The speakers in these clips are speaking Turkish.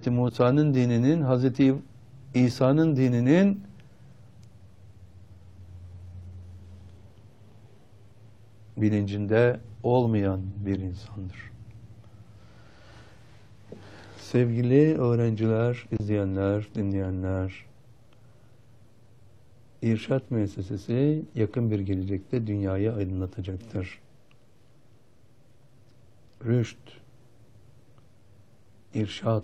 Hazreti Musa'nın dininin, Hazreti İsa'nın dininin bilincinde olmayan bir insandır. Sevgili öğrenciler, izleyenler, dinleyenler, İrşad Müessesesi yakın bir gelecekte dünyayı aydınlatacaktır. Rüşt, irşad,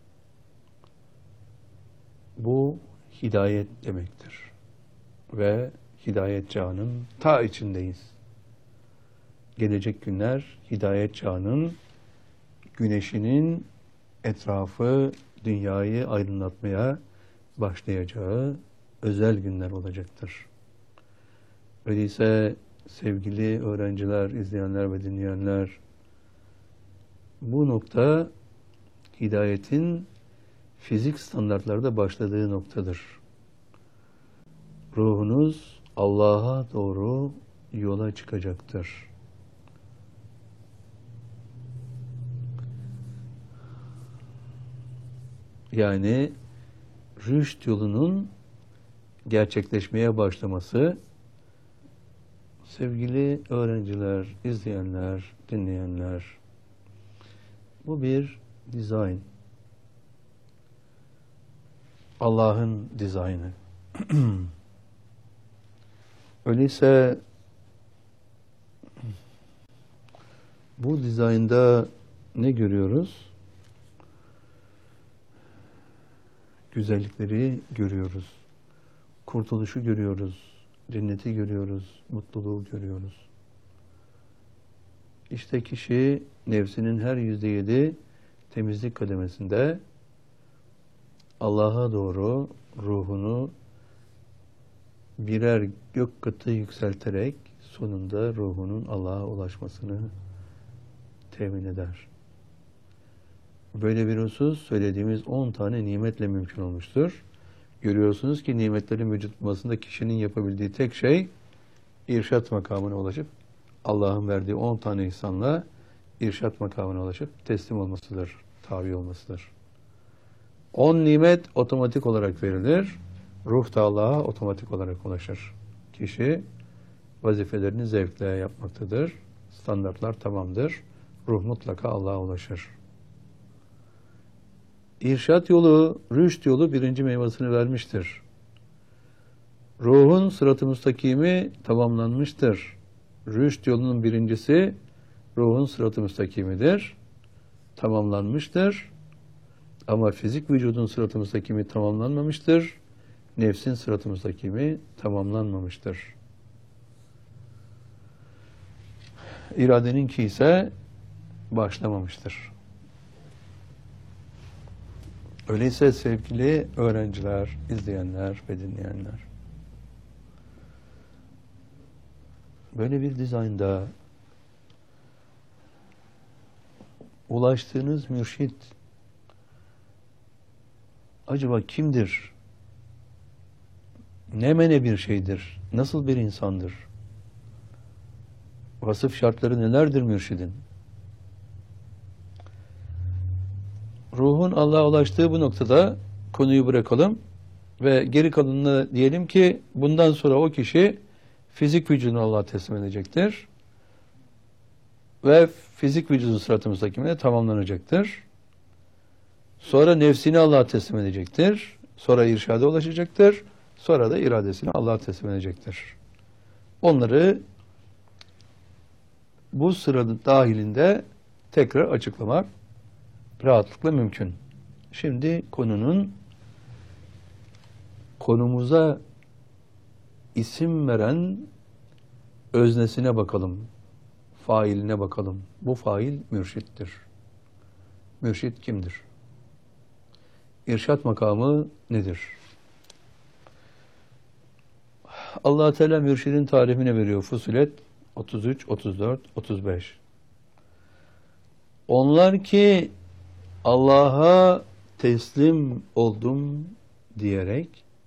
bu hidayet demektir. Ve hidayet çağının ta içindeyiz. Gelecek günler hidayet çağının güneşinin etrafı dünyayı aydınlatmaya başlayacağı özel günler olacaktır. Öyleyse sevgili öğrenciler, izleyenler ve dinleyenler, bu nokta hidayetin fizik standartlarda başladığı noktadır. Ruhunuz Allah'a doğru yola çıkacaktır. Yani rüşt yolunun gerçekleşmeye başlaması, sevgili öğrenciler, izleyenler, dinleyenler, bu bir dizayn. Allah'ın dizaynı. Öyleyse bu dizaynda ne görüyoruz? Güzellikleri görüyoruz. Kurtuluşu görüyoruz. Cenneti görüyoruz. Mutluluğu görüyoruz. İşte kişi nefsinin her %7 temizlik kademesinde Allah'a doğru ruhunu birer gök katı yükselterek sonunda ruhunun Allah'a ulaşmasını temin eder. Böyle bir husus söylediğimiz 10 tane nimetle mümkün olmuştur. Görüyorsunuz ki nimetlerin mevcut olmasında kişinin yapabildiği tek şey irşat makamına ulaşıp Allah'ın verdiği 10 tane ihsanla irşat makamına ulaşıp teslim olmasıdır, tabi olmasıdır. 10 nimet otomatik olarak verilir. Ruh da Allah'a otomatik olarak ulaşır. Kişi vazifelerini zevkle yapmaktadır. Standartlar tamamdır. Ruh mutlaka Allah'a ulaşır. İrşad yolu, rüşt yolu birinci meyvasını vermiştir. Ruhun sırat-ı müstakimi tamamlanmıştır. Rüşt yolunun birincisi ruhun sırat-ı müstakimidir. Tamamlanmıştır. Ama fizik vücudun sırat-ı müstakimi tamamlanmamıştır. Nefsin sırat-ı müstakimi tamamlanmamıştır. İradeninki ise başlamamıştır. Öyleyse sevgili öğrenciler, izleyenler ve dinleyenler, böyle bir dizaynda ulaştığınız mürşit acaba kimdir? Ne mene bir şeydir? Nasıl bir insandır? Vasıf şartları nelerdir mürşidin? Ruhun Allah'a ulaştığı bu noktada konuyu bırakalım ve geri kalanını diyelim ki bundan sonra o kişi fizik vücudunu Allah'a teslim edecektir. Ve fizik vücudun sırat-ı müstakimine tamamlanacaktır. Sonra nefsini Allah'a teslim edecektir. Sonra irşada ulaşacaktır. Sonra da iradesini Allah'a teslim edecektir. Onları bu sıranın dahilinde tekrar açıklamak rahatlıkla mümkün. Şimdi konumuza isim veren öznesine bakalım. Failine bakalım. Bu fail mürşittir. Mürşit kimdir? İrşad makamı nedir? Allah Teala mürşidin tarifini veriyor. Fussilet 33, 34, 35. Onlar ki Allah'a teslim oldum diyerek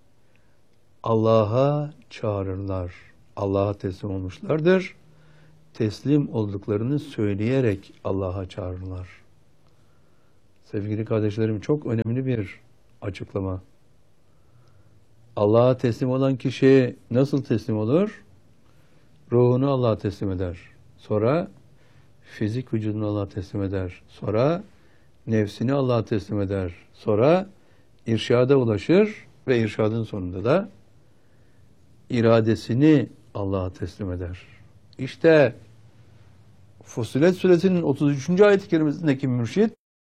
Allah'a çağırırlar. Allah'a teslim olmuşlardır. Teslim olduklarını söyleyerek Allah'a çağırırlar. Sevgili kardeşlerim, çok önemli bir açıklama. Allah'a teslim olan kişi nasıl teslim olur? Ruhunu Allah'a teslim eder. Sonra fizik vücudunu Allah'a teslim eder. Sonra nefsini Allah'a teslim eder. Sonra irşada ulaşır ve irşadın sonunda da iradesini Allah'a teslim eder. İşte Fussilet Suresinin 33. ayet-i kerimesindeki mürşid,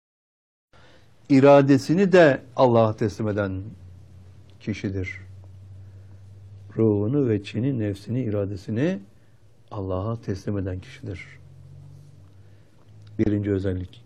iradesini de Allah'a teslim eden kişidir. Ruhunu, veçhini, nefsini, iradesini Allah'a teslim eden kişidir. Birinci özellik.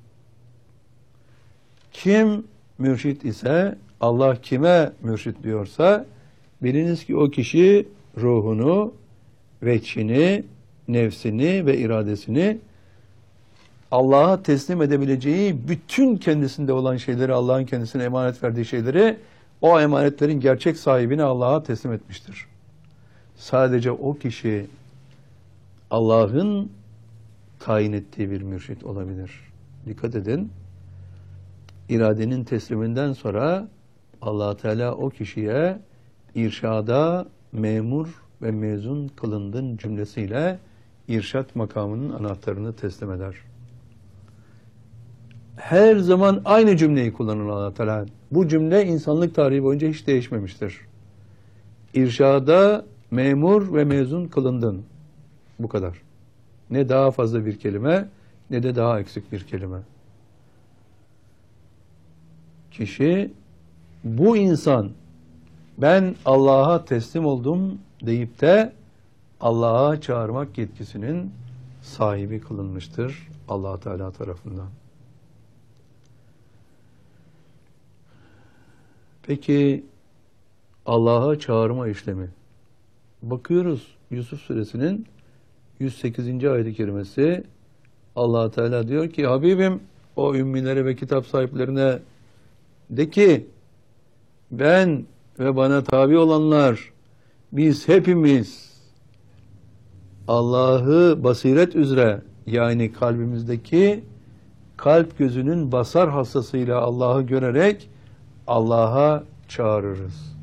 Kim mürşit ise, Allah kime mürşit diyorsa, biliniz ki o kişi ruhunu, veçhini, nefsini ve iradesini Allah'a teslim edebileceği bütün kendisinde olan şeyleri, Allah'ın kendisine emanet verdiği şeyleri, o emanetlerin gerçek sahibine Allah'a teslim etmiştir. Sadece o kişi Allah'ın tayin ettiği bir mürşit olabilir. Dikkat edin. İradenin tesliminden sonra Allah Teala o kişiye irşada memur ve mezun kılındın cümlesiyle irşat makamının anahtarını teslim eder. Her zaman aynı cümleyi kullanır Allah Teala. Bu cümle insanlık tarihi boyunca hiç değişmemiştir. İrşada memur ve mezun kılındın. Bu kadar. Ne daha fazla bir kelime, ne de daha eksik bir kelime. Kişi, bu insan, ben Allah'a teslim oldum deyip de Allah'a çağırmak yetkisinin sahibi kılınmıştır Allah Teala tarafından. Peki Allah'a çağırma işlemi. Bakıyoruz Yusuf Suresinin 108. ayet-i kerimesi, Allah Teala diyor ki, Habibim o ümmilere ve kitap sahiplerine de ki, ben ve bana tabi olanlar, biz hepimiz Allah'ı basiret üzere, yani kalbimizdeki kalp gözünün basar hastasıyla Allah'ı görerek Allah'a çağırırız.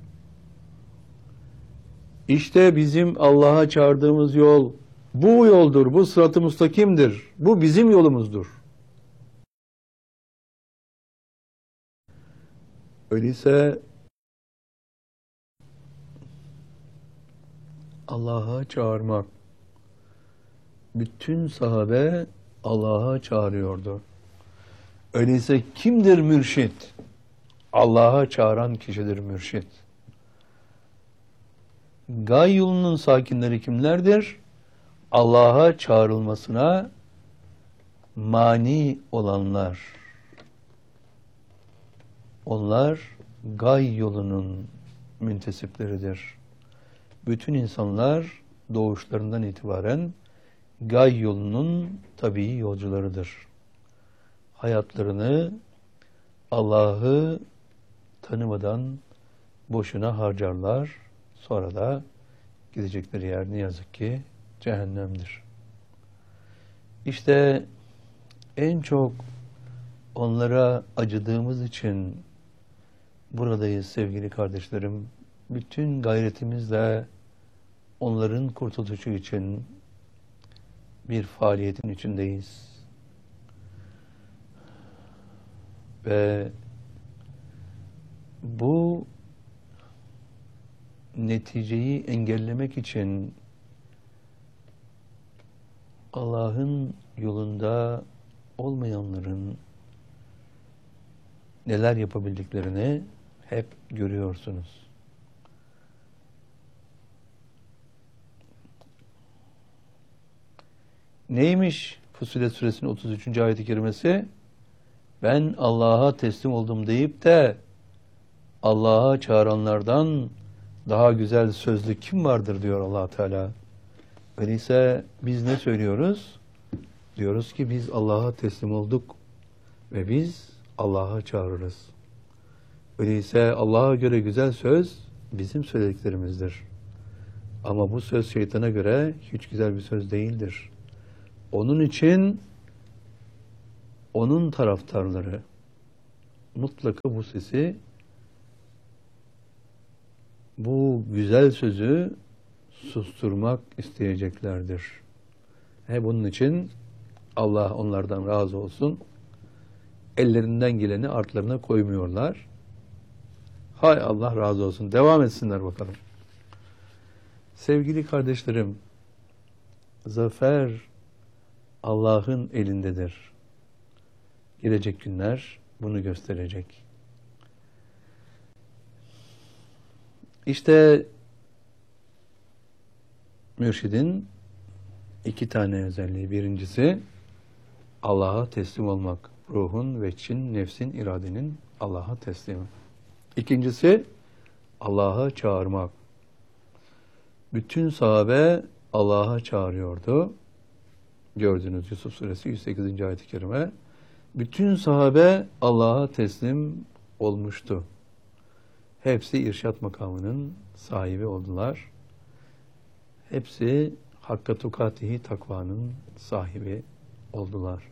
İşte bizim Allah'a çağırdığımız yol bu yoldur, bu sırat-ı müstakimdir. Bu bizim yolumuzdur. Öyleyse Allah'a çağırmak, bütün sahabe Allah'a çağırıyordu. Öyleyse kimdir mürşit? Allah'a çağıran kişidir mürşit. Gay yolunun sakinleri kimlerdir? Allah'a çağrılmasına mani olanlar. Onlar gay yolunun müntesipleridir. Bütün insanlar doğuşlarından itibaren gay yolunun tabii yolcularıdır. Hayatlarını Allah'ı tanımadan boşuna harcarlar. Sonra da gidecekleri yer ne yazık ki cehennemdir. İşte en çok onlara acıdığımız için buradayız sevgili kardeşlerim. Bütün gayretimizle onların kurtuluşu için bir faaliyetin içindeyiz. Ve bu neticeyi engellemek için Allah'ın yolunda olmayanların neler yapabildiklerini hep görüyorsunuz. Neymiş Fussilet Suresinin 33. ayet-i kerimesi? Ben Allah'a teslim oldum deyip de Allah'a çağıranlardan daha güzel sözlü kim vardır diyor Allah Teala. Öyleyse biz ne söylüyoruz? Diyoruz ki biz Allah'a teslim olduk ve biz Allah'a çağırırız. Öyleyse Allah'a göre güzel söz bizim söylediklerimizdir. Ama bu söz şeytana göre hiç güzel bir söz değildir. Onun için onun taraftarları, mutlaka bu sesi, bu güzel sözü susturmak isteyeceklerdir. Bunun için Allah onlardan razı olsun. Ellerinden geleni artlarına koymuyorlar. Hay Allah razı olsun. Devam etsinler bakalım. Sevgili kardeşlerim, zafer Allah'ın elindedir. Gelecek günler bunu gösterecek. İşte mürşidin iki tane özelliği. Birincisi Allah'a teslim olmak. Ruhun, veçin, nefsin, iradenin Allah'a teslimi. İkincisi Allah'a çağırmak. Bütün sahabe Allah'a çağırıyordu. Gördüğünüz Yusuf Suresi 108. ayet-i kerime. Bütün sahabe Allah'a teslim olmuştu. Hepsi irşat makamının sahibi oldular. Hepsi hakka tukatihi takvanın sahibi oldular.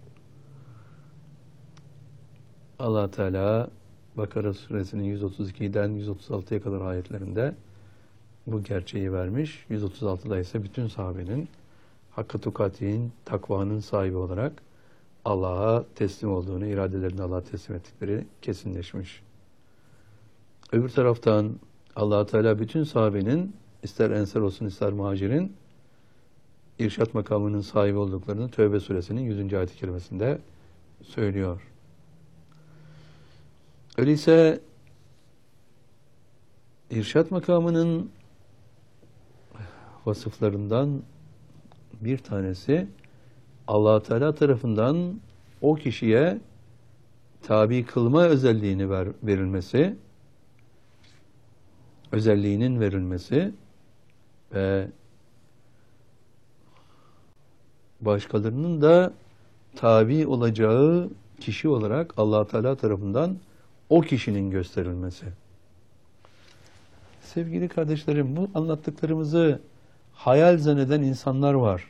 Allah Teala Bakara suresinin 132'den 136'ya kadar ayetlerinde bu gerçeği vermiş. 136'da ise bütün sahabenin hakka tukatihin takvanın sahibi olarak Allah'a teslim olduğunu, iradelerini Allah'a teslim ettikleri kesinleşmiş. Öbür taraftan Allah Teala bütün sahabenin, ister ensar olsun ister muhacirin, irşat makamının sahibi olduklarını Tevbe suresinin 100. ayet-i kerimesinde söylüyor. Öyleyse irşat makamının vasıflarından bir tanesi Allah Teala tarafından o kişiye tabi kılma özelliğini verilmesi, özelliğinin verilmesi ve başkalarının da tabi olacağı kişi olarak Allah Teala tarafından o kişinin gösterilmesi. Sevgili kardeşlerim, bu anlattıklarımızı hayal zanneden insanlar var.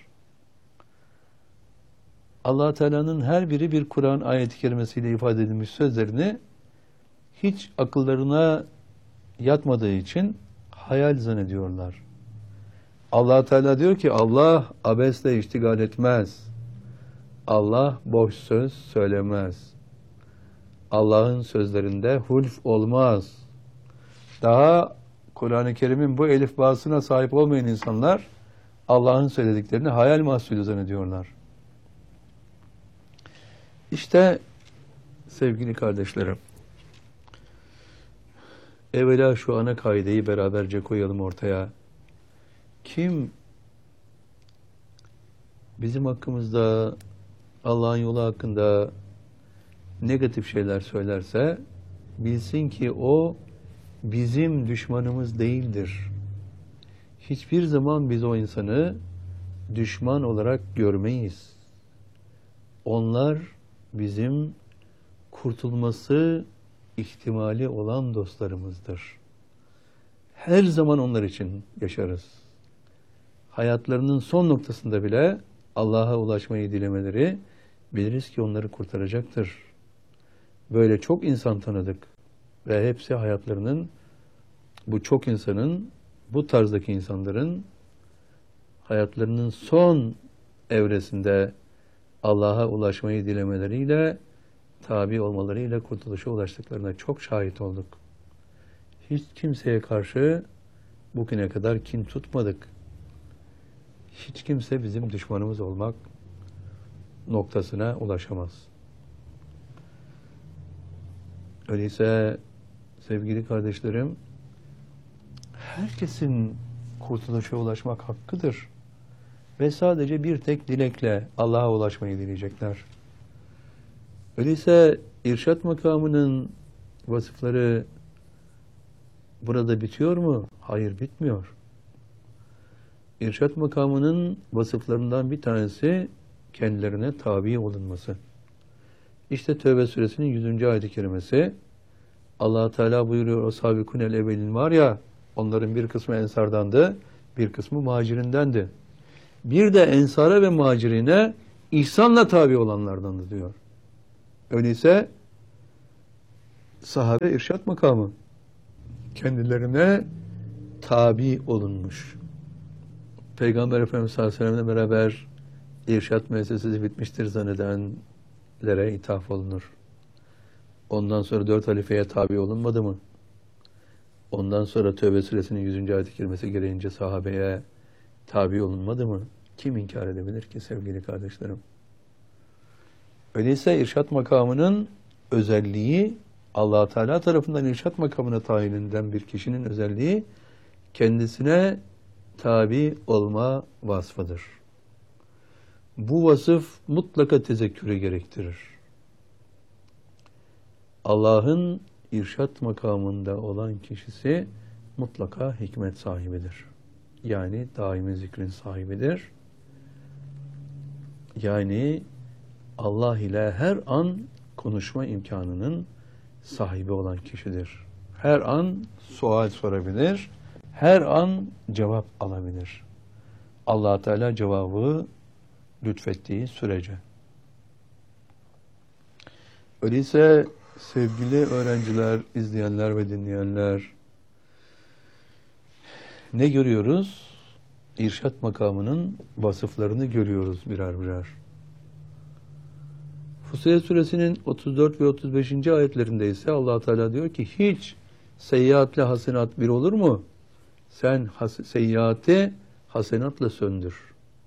Allah Teala'nın her biri bir Kur'an ayet-i kerimesiyle ifade edilmiş sözlerini hiç akıllarına yatmadığı için hayal zannediyorlar. Allah Teala diyor ki Allah abesle iştigal etmez. Allah boş söz söylemez. Allah'ın sözlerinde hulf olmaz. Daha Kur'an-ı Kerim'in bu elifbasına sahip olmayan insanlar Allah'ın söylediklerini hayal mahsulü zannediyorlar. İşte sevgili kardeşlerim, evvela şu ana kaideyi beraberce koyalım ortaya. Kim bizim hakkımızda, Allah'ın yolu hakkında negatif şeyler söylerse bilsin ki o bizim düşmanımız değildir. Hiçbir zaman biz o insanı düşman olarak görmeyiz. Onlar bizim kurtulması ihtimali olan dostlarımızdır. Her zaman onlar için yaşarız. Hayatlarının son noktasında bile Allah'a ulaşmayı dilemeleri biliriz ki onları kurtaracaktır. Böyle çok insan tanıdık ve hepsi hayatlarının, bu çok insanın, bu tarzdaki insanların hayatlarının son evresinde Allah'a ulaşmayı dilemeleriyle, tabi olmalarıyla kurtuluşa ulaştıklarına çok şahit olduk. Hiç kimseye karşı bugüne kadar kin tutmadık. Hiç kimse bizim düşmanımız olmak noktasına ulaşamaz. Öyleyse sevgili kardeşlerim, herkesin kurtuluşa ulaşmak hakkıdır. Ve sadece bir tek dilekle Allah'a ulaşmayı dileyecekler. Öyleyse irşat makamının vasıfları burada bitiyor mu? Hayır, bitmiyor. İrşat makamının vasıflarından bir tanesi kendilerine tabi olunması. İşte Tevbe suresinin 100. ayet-i kerimesi, Allah Teala buyuruyor, o sabikunel evvelin var ya, onların bir kısmı ensardandı, bir kısmı muhacirindendi. Bir de ensara ve muhacirine ihsanla tabi olanlardandı diyor. Öyleyse sahabe irşat makamı. Kendilerine tabi olunmuş. Peygamber Efendimiz sallallahu aleyhi ve sellem'le beraber irşat müessesesi bitmiştir zannedenlere ithaf olunur. Ondan sonra 4 halifeye tabi olunmadı mı? Ondan sonra Tevbe suresinin 100. ayet-i kerimesi gereğince sahabeye tabi olunmadı mı? Kim inkar edebilir ki sevgili kardeşlerim? Öyleyse irşat makamının özelliği, Allah Teala tarafından irşat makamına tayin edilen bir kişinin özelliği kendisine tabi olma vasfıdır. Bu vasıf mutlaka tezekkürü gerektirir. Allah'ın irşat makamında olan kişisi mutlaka hikmet sahibidir. Yani daimi zikrin sahibidir. Yani Allah ile her an konuşma imkanının sahibi olan kişidir. Her an sual sorabilir, her an cevap alabilir. Allah Teala cevabı lütfettiği sürece. Öyleyse sevgili öğrenciler, izleyenler ve dinleyenler, ne görüyoruz? İrşat makamının vasıflarını görüyoruz birer birer. Fussilet suresinin 34 ve 35. ayetlerinde ise Allah Teala diyor ki hiç seyyiatle hasenat bir olur mu? Sen seyyiatı hasenatla söndür.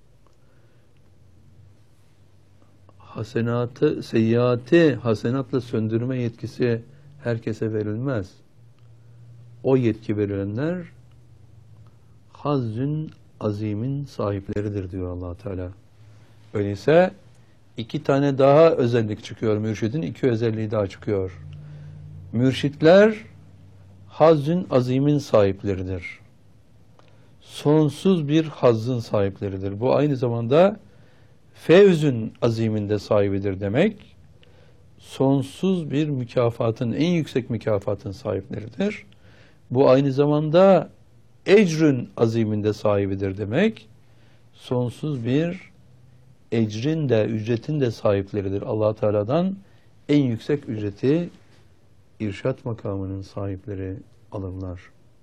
Seyyiatı hasenatla söndürme yetkisi herkese verilmez. O yetki verilenler hazzün azimin sahipleridir diyor Allah Teala. Öyleyse 2 tane daha özellik çıkıyor. Mürşidin 2 özelliği daha çıkıyor. Mürşitler hazzün azimin sahipleridir. Sonsuz bir hazzın sahipleridir. Bu aynı zamanda fevzün aziminde sahibidir demek. Sonsuz bir mükafatın, en yüksek mükafatın sahipleridir. Bu aynı zamanda ecrün aziminde sahibidir demek. Sonsuz bir ecrin de, ücretin de sahipleridir. Allah Teala'dan en yüksek ücreti irşat makamının sahipleri alırlar.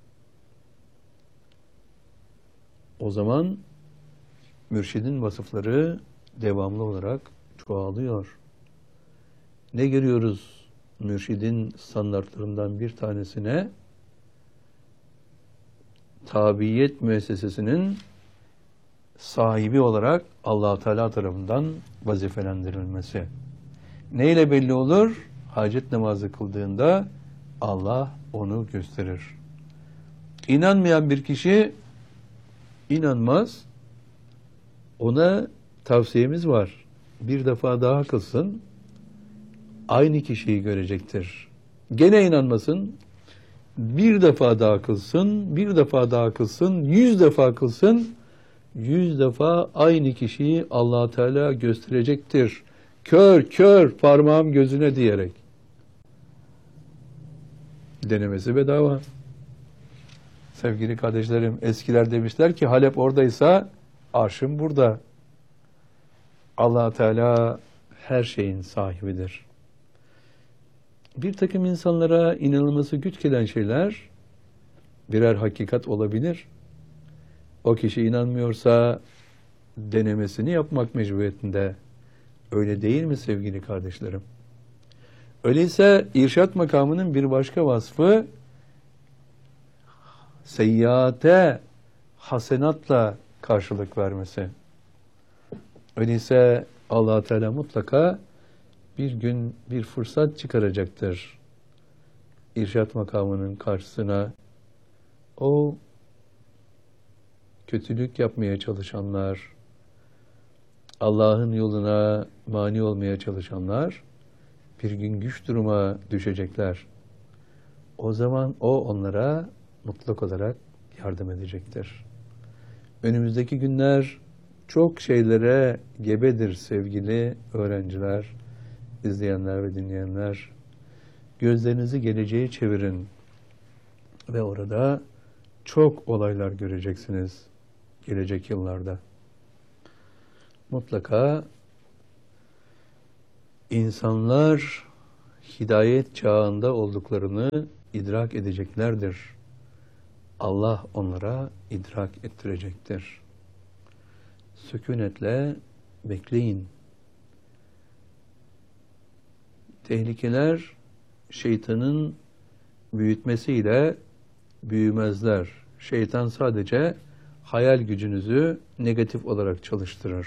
O zaman mürşidin vasıfları devamlı olarak çoğalıyor. Ne görüyoruz? Mürşidin standartlarından bir tanesine tabiyet müessesesinin sahibi olarak Allah Teala tarafından vazifelendirilmesi. Neyle belli olur? Hacet namazı kıldığında Allah onu gösterir. İnanmayan bir kişi inanmaz. Ona tavsiyemiz var. Bir defa daha kılsın. Aynı kişiyi görecektir. Gene inanmasın. Bir defa daha kılsın. Bir defa daha kılsın. 100 defa kılsın. 100 defa aynı kişiyi Allah Teala gösterecektir. Kör kör parmağım gözüne diyerek. Denemesi bedava. Sevgili kardeşlerim, eskiler demişler ki Halep oradaysa arşım burada. Allah Teala her şeyin sahibidir. Bir takım insanlara inanılması güç gelen şeyler birer hakikat olabilir. O kişi inanmıyorsa denemesini yapmak mecburiyetinde. Öyle değil mi sevgili kardeşlerim? Öyleyse irşat makamının bir başka vasfı seyyiate hasenatla karşılık vermesi. Öyleyse Allah Teala mutlaka bir gün bir fırsat çıkaracaktır. İrşat makamının karşısına o kötülük yapmaya çalışanlar, Allah'ın yoluna mani olmaya çalışanlar bir gün güç duruma düşecekler. O zaman o onlara mutlak olarak yardım edecektir. Önümüzdeki günler çok şeylere gebedir sevgili öğrenciler, izleyenler ve dinleyenler. Gözlerinizi geleceğe çevirin ve orada çok olaylar göreceksiniz gelecek yıllarda. Mutlaka insanlar hidayet çağında olduklarını idrak edeceklerdir. Allah onlara idrak ettirecektir. Sükunetle bekleyin. Tehlikeler şeytanın büyütmesiyle büyümezler. Şeytan sadece hayal gücünüzü negatif olarak çalıştırır.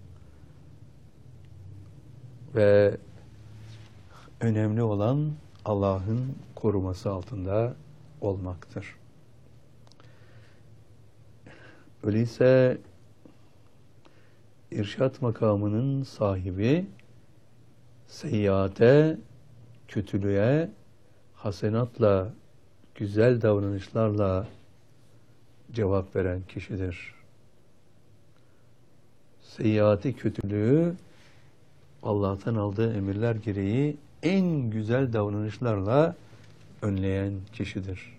Ve önemli olan Allah'ın koruması altında olmaktır. Öyleyse irşat makamının sahibi seyyiate, kötülüğe, hasenatla, güzel davranışlarla cevap veren kişidir. Seyyiati, kötülüğü Allah'tan aldığı emirler gereği en güzel davranışlarla önleyen kişidir.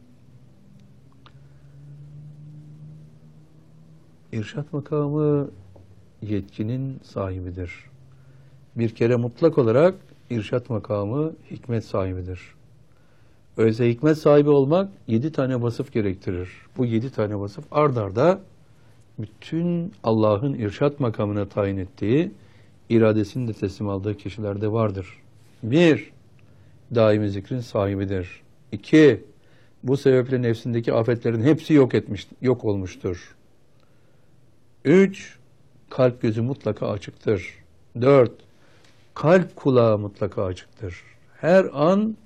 İrşat makamı yetkinin sahibidir. Bir kere mutlak olarak irşat makamı hikmet sahibidir. Öyleyse hikmet sahibi olmak 7 tane vasıf gerektirir. Bu 7 tane vasıf ard arda bütün Allah'ın irşat makamına tayin ettiği, iradesini de teslim aldığı kişilerde vardır. 1. Daimi zikrin sahibidir. 2. Bu sebeple nefsindeki afetlerin hepsi yok olmuştur. 3. Kalp gözü mutlaka açıktır. 4. Kalp kulağı mutlaka açıktır. Her an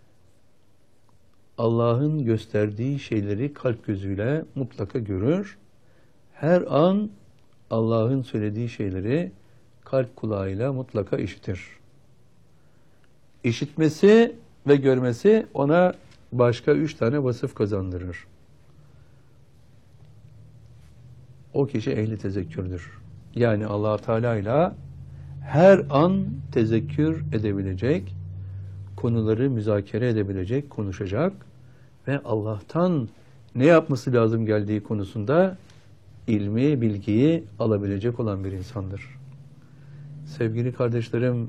Allah'ın gösterdiği şeyleri kalp gözüyle mutlaka görür. Her an Allah'ın söylediği şeyleri kalp kulağıyla mutlaka işitir. İşitmesi ve görmesi ona başka 3 tane vasıf kazandırır. O kişi ehli tezekkürdür. Yani Allah Teala ile her an tezekkür edebilecek, konuları müzakere edebilecek, konuşacak ve Allah'tan ne yapması lazım geldiği konusunda ilmi, bilgiyi alabilecek olan bir insandır. Sevgili kardeşlerim,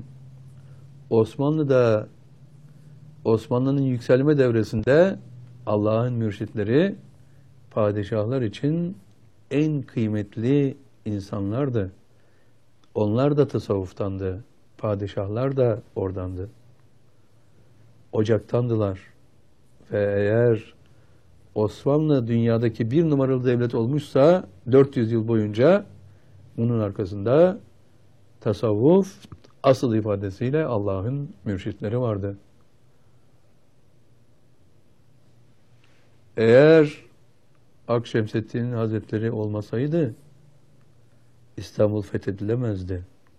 Osmanlı'nın yükselme devresinde Allah'ın mürşitleri padişahlar için en kıymetli insanlardı. Onlar da tasavvuftandı. Padişahlar da oradandı. Ocaktandılar. Ve eğer Osmanlı dünyadaki 1 numaralı devlet olmuşsa 400 yıl boyunca bunun arkasında tasavvuf asıl ifadesiyle Allah'ın mürşitleri vardı. Eğer Akşemseddin Hazretleri olmasaydı İstanbul fethedilemezdi.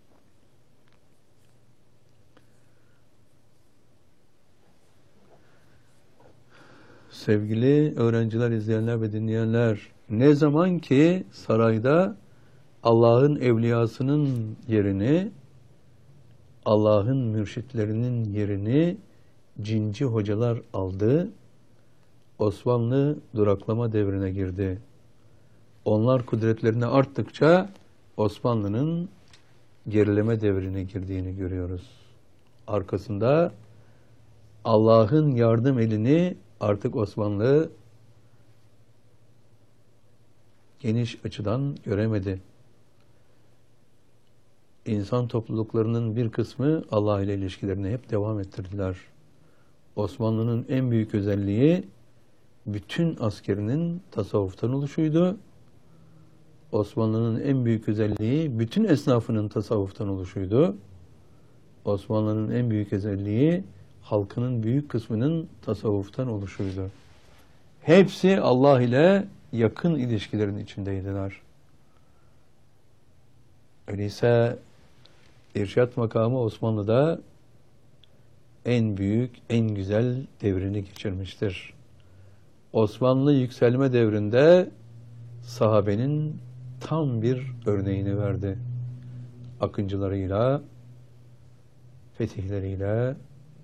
Sevgili öğrenciler, izleyenler ve dinleyenler, ne zaman ki sarayda Allah'ın evliyasının yerini, Allah'ın mürşitlerinin yerini cinci hocalar aldı, Osmanlı duraklama devrine girdi. Onlar kudretlerini arttıkça Osmanlı'nın gerileme devrine girdiğini görüyoruz. Arkasında Allah'ın yardım elini artık Osmanlı geniş açıdan göremedi. İnsan topluluklarının bir kısmı Allah ile ilişkilerini hep devam ettirdiler. Osmanlı'nın en büyük özelliği bütün askerinin tasavvuftan oluşuydu. Osmanlı'nın en büyük özelliği bütün esnafının tasavvuftan oluşuydu. Osmanlı'nın en büyük özelliği halkının büyük kısmının tasavvuftan oluşuydu. Hepsi Allah ile yakın ilişkilerin içindeydiler. Öyleyse irşat makamı Osmanlı'da en büyük, en güzel devrini geçirmiştir. Osmanlı yükselme devrinde sahabenin tam bir örneğini verdi. Akıncılarıyla, fetihleriyle,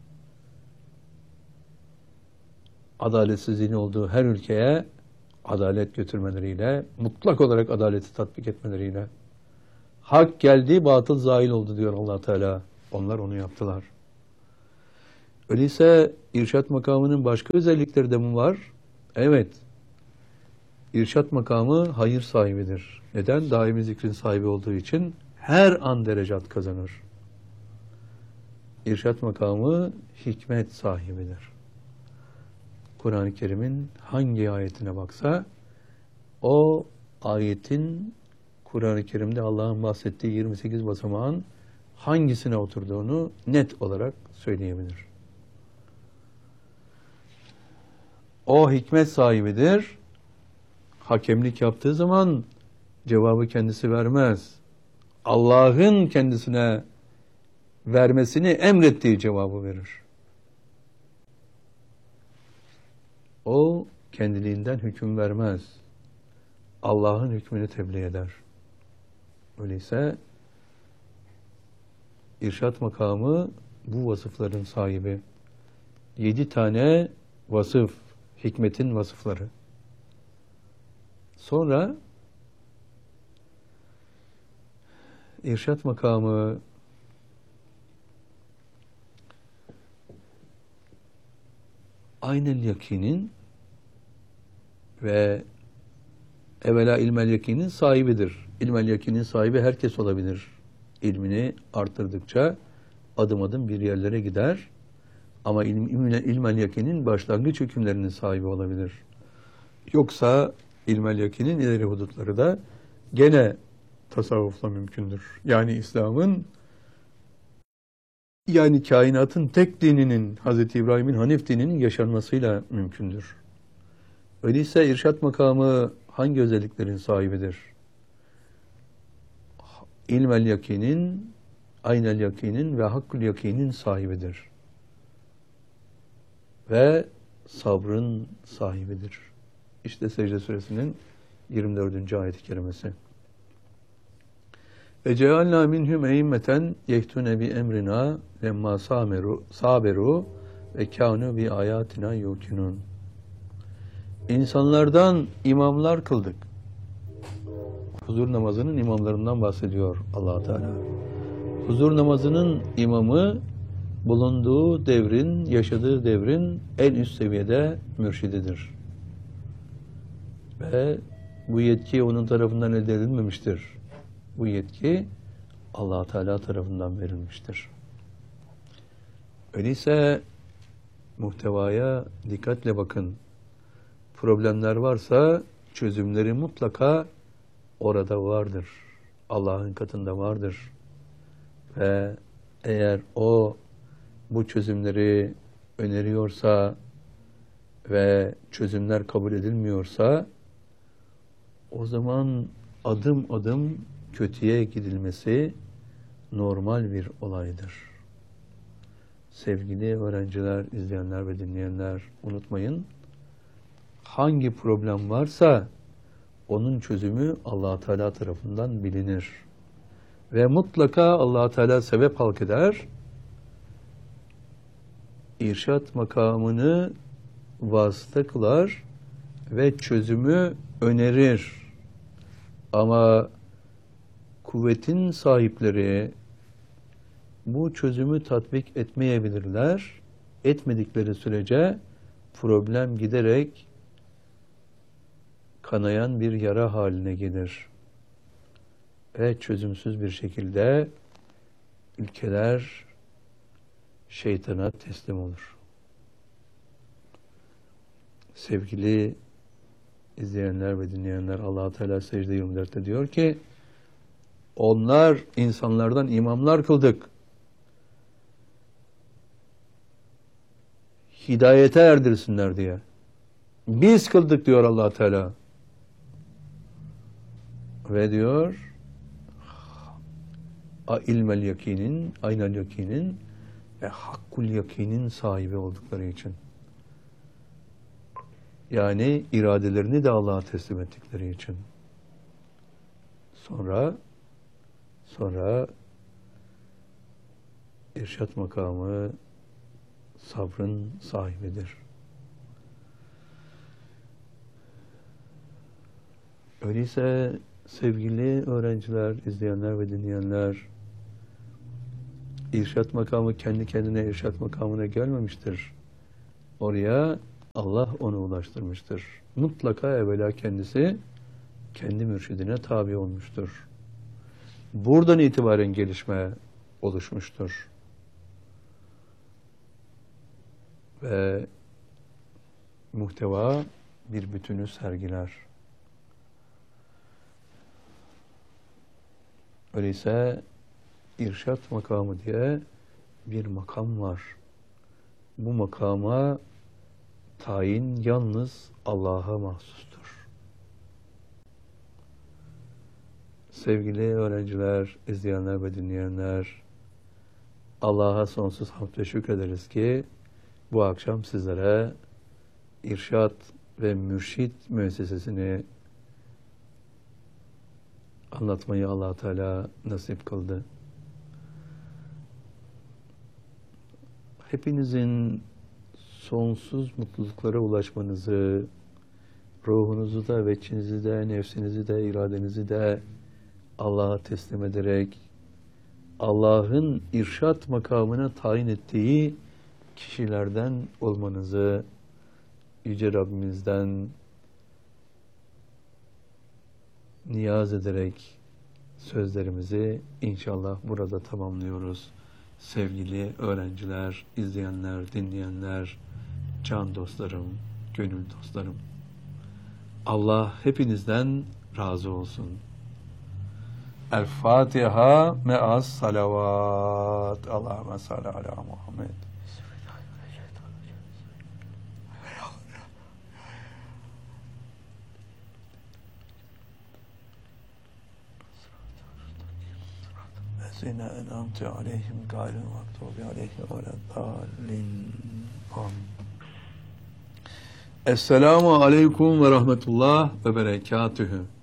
adaletsizliğin olduğu her ülkeye adalet götürmeleriyle, mutlak olarak adaleti tatbik etmeleriyle. Hak geldi, batıl zail oldu diyor Allah Teala. Onlar onu yaptılar. Öyleyse irşat makamının başka özellikleri de mi var? Evet. İrşat makamı hayır sahibidir. Neden? Daimi zikrin sahibi olduğu için her an derecat kazanır. İrşat makamı hikmet sahibidir. Kur'an-ı Kerim'in hangi ayetine baksa o ayetin Kur'an-ı Kerim'de Allah'ın bahsettiği 28 basamağın hangisine oturduğunu net olarak söyleyebilir. O hikmet sahibidir. Hakemlik yaptığı zaman cevabı kendisi vermez. Allah'ın kendisine vermesini emrettiği cevabı verir. O kendiliğinden hüküm vermez. Allah'ın hükmünü tebliğ eder. Öyleyse irşat makamı bu vasıfların sahibi. 7 tane vasıf, hikmetin vasıfları. Sonra irşat makamı aynel yakinin ve evvela ilmel yakinin sahibidir. İlmel yakinin sahibi herkes olabilir. İlmini arttırdıkça adım adım bir yerlere gider. Ama ilmel yakinin başlangıç hükümlerinin sahibi olabilir. Yoksa ilmel yakinin ileri hudutları da gene tasavvufla mümkündür. Yani İslam'ın, yani kainatın tek dininin, Hz. İbrahim'in Hanif dininin yaşanmasıyla mümkündür. Öyleyse irşat makamı hangi özelliklerin sahibidir? İlmel yakinin, aynel yakinin ve hakkul yakinin sahibidir. Ve sabrın sahibidir. İşte Secde Suresinin 24. ayet-i kerimesi. Ve cealna minhum eimmeten yehtune bi emrina lemma saberu ve kânu bi ayatina yukinun. İnsanlardan imamlar kıldık. Huzur namazının imamlarından bahsediyor Allah Teala. Huzur namazının imamı bulunduğu devrin, yaşadığı devrin en üst seviyede mürşididir. Ve bu yetki onun tarafından elde edilmemiştir. Bu yetki Allah Teala tarafından verilmiştir. Öyleyse muhtevaya dikkatle bakın. Problemler varsa çözümleri mutlaka orada vardır. Allah'ın katında vardır. Ve eğer o bu çözümleri öneriyorsa ve çözümler kabul edilmiyorsa o zaman adım adım kötüye gidilmesi normal bir olaydır. Sevgili öğrenciler, izleyenler ve dinleyenler, unutmayın, hangi problem varsa onun çözümü Allah Teala tarafından bilinir. Ve mutlaka Allah Teala sebep halk eder. İrşat makamını vasıta kılar ve çözümü önerir. Ama kuvvetin sahipleri bu çözümü tatbik etmeyebilirler. Etmedikleri sürece problem giderek kanayan bir yara haline gelir. Ve çözümsüz bir şekilde ülkeler şeytana teslim olur. Sevgili izleyenler ve dinleyenler, Allah Teala Secde 24'te diyor ki, onlar insanlardan imamlar kıldık. Hidayete erdirsinler diye. Biz kıldık diyor Allah Teala. Ve diyor, ilmel yakinin, aynel yakinin ve hakkul yakinin sahibi oldukları için. Yani iradelerini de Allah'a teslim ettikleri için. Sonra irşat makamı sabrın sahibidir. Öyleyse sevgili öğrenciler, izleyenler ve dinleyenler, İrşat makamı kendi kendine irşat makamına gelmemiştir. Oraya Allah onu ulaştırmıştır. Mutlaka evvela kendisi kendi mürşidine tabi olmuştur. Buradan itibaren gelişme oluşmuştur. Ve muhteva bir bütünü sergiler. Öyleyse irşat makamı diye bir makam var. Bu makama tayin yalnız Allah'a mahsustur. Sevgili öğrenciler, izleyenler ve dinleyenler, Allah'a sonsuz hamd ve şükrederiz ki bu akşam sizlere İrşat ve Mürşit müessesesini anlatmayı Allah Teala nasip kıldı. Hepinizin sonsuz mutluluklara ulaşmanızı, ruhunuzu da, veçinizi de, nefsinizi de, iradenizi de Allah'a teslim ederek Allah'ın irşat makamına tayin ettiği kişilerden olmanızı Yüce Rabbimizden niyaz ederek sözlerimizi inşallah burada tamamlıyoruz. Sevgili öğrenciler, izleyenler, dinleyenler, can dostlarım, gönül dostlarım. Allah hepinizden razı olsun. El Fatiha me'as salavat. Allahümme salli ala Muhammed. Lezine en'amte aleyhim gayril mağdubi aleyhim veleddallin. Esselamu aleyküm ve rahmetullah ve berekatühü.